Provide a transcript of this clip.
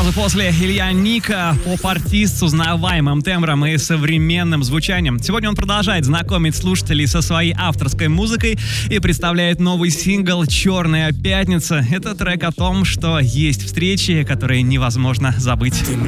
Сразу после Илья Ника, поп-артист с узнаваемым тембром и современным звучанием. Сегодня он продолжает знакомить слушателей со своей авторской музыкой и представляет новый сингл «Черная пятница». Это трек о том, что есть встречи, которые невозможно забыть.